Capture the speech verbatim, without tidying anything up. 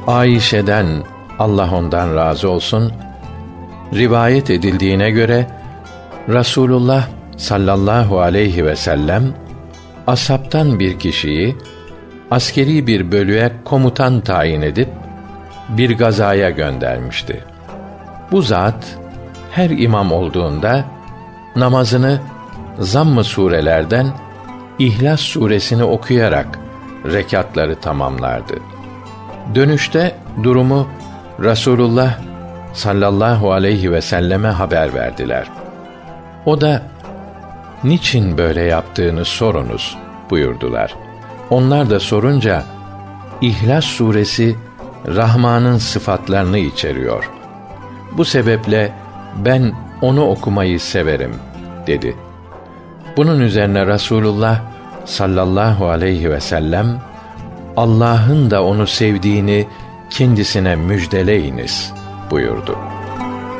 Ayşe'den, Allah ondan razı olsun, rivayet edildiğine göre Rasulullah sallallahu aleyhi ve sellem ashabtan bir kişiyi askeri bir bölüğe komutan tayin edip bir gazaya göndermişti. Bu zat her imam olduğunda namazını zamm-ı surelerden İhlas suresini okuyarak rekatları tamamlardı. Dönüşte durumu Rasulullah sallallahu aleyhi ve selleme haber verdiler. O da "Niçin böyle yaptığını sorunuz?" buyurdular. Onlar da sorunca İhlas suresi Rahman'ın sıfatlarını içeriyor. Bu sebeple ben onu okumayı severim dedi. Bunun üzerine Rasulullah sallallahu aleyhi ve sellem Allah'ın da onu sevdiğini kendisine müjdeleyiniz buyurdu.